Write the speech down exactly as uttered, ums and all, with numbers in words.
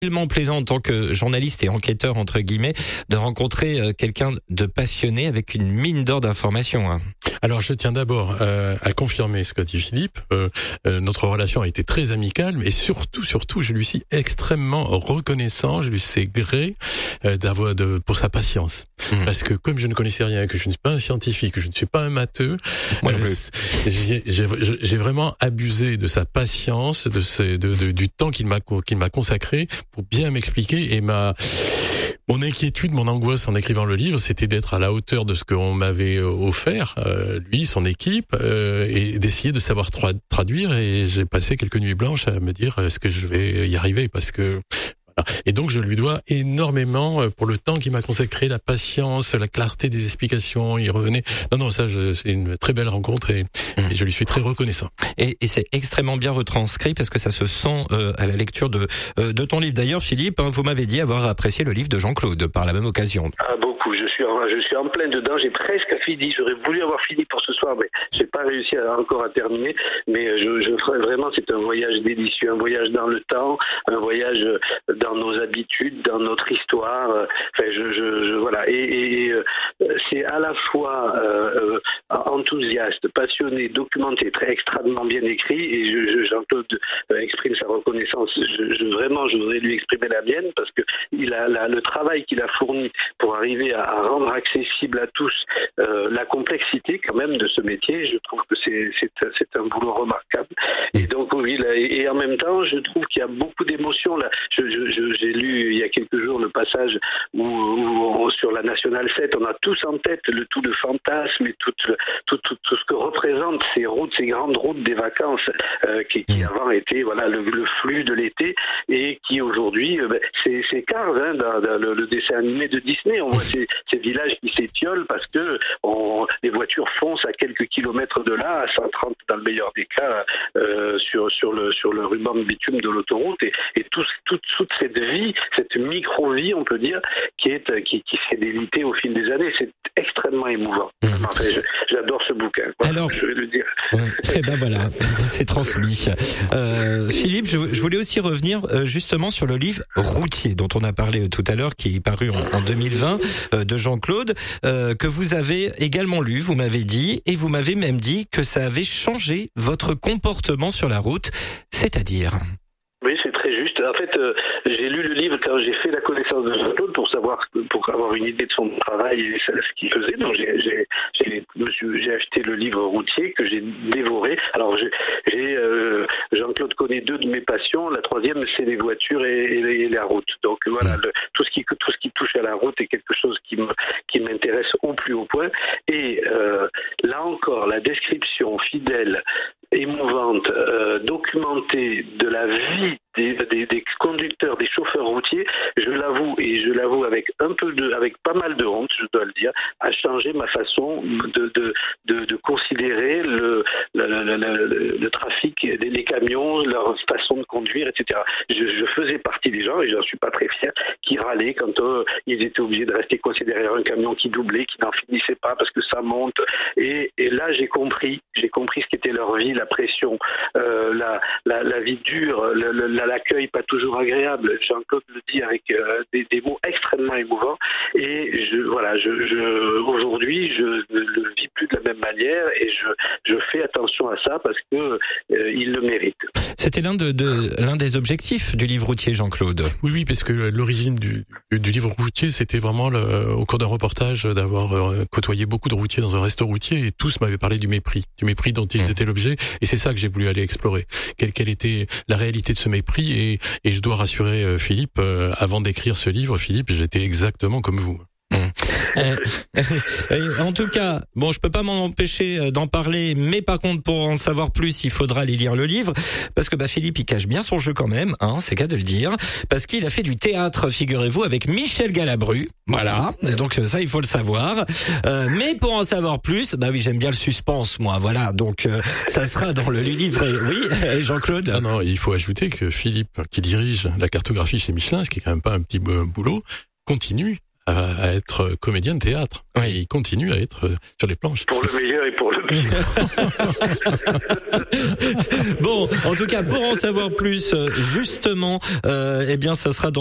Tellement plaisant en tant que journaliste et enquêteur entre guillemets de rencontrer quelqu'un de passionné avec une mine d'or d'informations. Hein. Alors je tiens d'abord euh, à confirmer ce qu'a dit Philippe. Euh, euh, notre relation a été très amicale, mais surtout, surtout, je lui suis extrêmement reconnaissant. Je lui sais gré euh, d'avoir de pour sa patience, mmh. parce que comme je ne connaissais rien, que je ne suis pas un scientifique, que je ne suis pas un matheux, euh, j'ai, j'ai, j'ai vraiment abusé de sa patience, de, ses, de, de du temps qu'il m'a qu'il m'a consacré pour bien m'expliquer. Et ma mon inquiétude, mon angoisse en écrivant le livre, c'était d'être à la hauteur de ce qu'on m'avait offert, euh, lui, son équipe, euh, et d'essayer de savoir tra- traduire. Et j'ai passé quelques nuits blanches à me dire est-ce que je vais y arriver, parce que et donc je lui dois énormément pour le temps qu'il m'a consacré, la patience, la clarté des explications. Il revenait. Non, non, ça, je, c'est une très belle rencontre et, mmh. et je lui suis très reconnaissant. Et, et c'est extrêmement bien retranscrit parce que ça se sent euh, à la lecture de euh, de ton livre. D'ailleurs, Philippe, hein, vous m'avez dit avoir apprécié le livre de Jean-Claude par la même occasion. Ah, beaucoup. Je suis en, je suis en plein dedans. J'ai presque fini. J'aurais voulu avoir fini pour ce soir, mais j'ai pas réussi à, encore à terminer. Mais je, je vraiment, c'est un voyage délicieux, un voyage dans le temps, un voyage dans nos habitudes, dans notre histoire. Enfin, je, je, je voilà. Et, et, et c'est à la fois euh, enthousiaste, passionné, documenté, très extrêmement bien écrit. Et je, je, Jean-Claude exprime sa reconnaissance. Je, je, vraiment, je voudrais lui exprimer la mienne parce que il a la, le travail qu'il a fourni pour arriver à, à rendre accessible à tous euh, la complexité quand même de ce métier. Je trouve que c'est, c'est, c'est un boulot remarquable. Et donc oui, là, et, et en même temps, je trouve qu'il y a beaucoup d'émotions là. Je, je, je, j'ai lu il y a quelques jours le passage où, où, où sur la Nationale sept, on a tous en tête le tout de fantasme et tout, tout, tout, tout ce que représentent ces routes, ces grandes routes des vacances euh, qui, qui avant étaient voilà le, le flux de l'été et qui aujourd'hui euh, c'est, c'est Cars hein, dans, dans le, le dessin animé de Disney. On voit ces, ces villages qui s'étiolent parce que on, les voitures foncent à quelques kilomètres de là, à cent trente dans le meilleur des cas, euh, sur sur le sur le ruban de bitume de l'autoroute et, et tout, tout, toute cette vie, cette micro-vie, on peut dire, qui est qui, qui s'est délitée au fil des années. C'est extrêmement émouvant. Mmh. Enfin, je, j'adore ce bouquin. Voilà, alors, je vais le dire. Euh, eh ben voilà, c'est transmis. Euh, Philippe, je, je voulais aussi revenir euh, justement sur le livre Routier dont on a parlé tout à l'heure, qui est paru en, en deux mille vingt euh, de Jean-Claude, euh, que vous avez également lu, vous m'avez dit, et vous m'avez même dit que ça avait changé votre comportement sur la route, c'est-à-dire. Oui, c'est très juste. En fait, euh, j'ai lu le livre quand j'ai fait la connaissance de Jean-Claude pour savoir, pour avoir une idée de son travail et ce qu'il faisait. Donc, j'ai, j'ai, j'ai, monsieur, j'ai acheté le livre Routier que j'ai dévoré. Alors, j'ai, j'ai euh, Jean-Claude connaît deux de mes passions. La troisième, c'est les voitures et, et, et la route. Donc, voilà, le, tout ce qui, tout ce qui touche à la route est quelque chose qui me, qui m'intéresse au plus haut point. Et euh, là encore, la description fidèle, émouvante, euh, documentée de la vie Des, des, des conducteurs, des chauffeurs routiers, je l'avoue, et je l'avoue avec un peu de, avec pas mal de honte, je dois le dire, a changé ma façon de, de, de, de considérer le, le, le, le, le trafic, les, les camions, leur façon de conduire, et cetera. Je, je faisais partie des gens, et j'en suis pas très fier, qui râlaient quand euh, ils étaient obligés de rester coincés derrière un camion qui doublait, qui n'en finissait pas parce que ça monte. Et, et là, j'ai compris, j'ai compris ce qu'était leur vie, la pression, euh, la, la, la vie dure, le, le, l'accueil pas toujours agréable. Jean-Claude le dit avec euh, des, des mots extrêmement émouvants. Et je, voilà, je, je, aujourd'hui, je ne le vis plus de la même manière et je, je fais attention à ça parce que euh, il le mérite. C'était l'un de, de l'un des objectifs du livre routier, Jean-Claude. Oui, oui, parce que l'origine du, du livre routier, c'était vraiment le, au cours d'un reportage d'avoir euh, côtoyé beaucoup de routiers dans un resto routier et tous m'avaient parlé du mépris, du mépris dont ils mmh. étaient l'objet. Et c'est ça que j'ai voulu aller explorer. Quelle, quelle était la réalité de ce mépris? Et, et je dois rassurer euh, Philippe, euh, avant d'écrire ce livre, Philippe, j'étais exactement comme vous. Euh, euh, en tout cas, bon, je peux pas m'en empêcher d'en parler, mais par contre, pour en savoir plus, il faudra aller lire le livre, parce que bah Philippe, il cache bien son jeu quand même, hein, c'est qu'à de le dire, parce qu'il a fait du théâtre, figurez-vous, avec Michel Galabru, voilà, donc ça, il faut le savoir. Euh, mais pour en savoir plus, bah oui, j'aime bien le suspense, moi, voilà, donc euh, ça sera dans le livre. Et, oui, Jean-Claude. Ah non, il faut ajouter que Philippe, qui dirige la cartographie chez Michelin, ce qui est quand même pas un petit boulot, continue à, à être comédien de théâtre. Oui. Et il continue à être sur les planches. Pour le meilleur et pour le pire. Bon, en tout cas, pour en savoir plus, justement, euh, eh bien, ça sera dans